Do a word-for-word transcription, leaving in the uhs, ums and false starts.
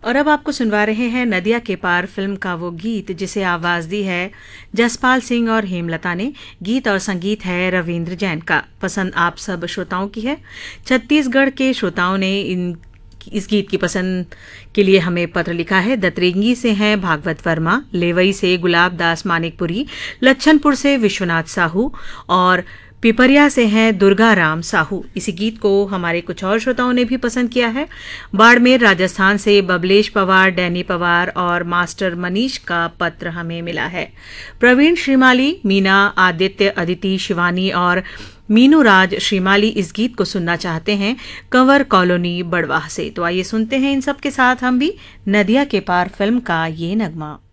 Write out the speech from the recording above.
और अब आपको सुनवा रहे हैं नदिया के पार फिल्म का वो गीत जिसे आवाज दी है जसपाल सिंह और हेमलता ने। गीत और संगीत है रविंद्र जैन का। पसंद आप सब श्रोताओं की है। छत्तीसगढ़ के श्रोताओं ने इन इस गीत की पसंद के लिए हमें पत्र लिखा है। दतरेंगी से हैं भागवत वर्मा, लेवई से गुलाब दास मानिकपुरी, लच्छनपुर से विश्वनाथ साहू और पिपरिया से हैं दुर्गा राम साहू। इसी गीत को हमारे कुछ और श्रोताओं ने भी पसंद किया है। बाड़मेर राजस्थान से बबलेश पवार, डैनी पवार और मास्टर मनीष का पत्र हमें मिला है। प्रवीण श्रीमाली, मीना, आदित्य, अदिति, शिवानी और मीनू राज श्रीमाली इस गीत को सुनना चाहते हैं कंवर कॉलोनी बड़वाह से। तो आइए सुनते हैं इन सब के साथ हम भी नदिया के पार फिल्म का ये नगमा।